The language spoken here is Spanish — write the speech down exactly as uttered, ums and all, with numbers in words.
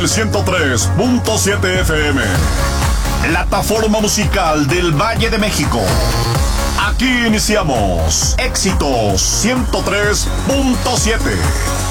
ciento tres punto siete F M, plataforma musical del Valle de México. Aquí iniciamos Éxitos ciento tres punto siete.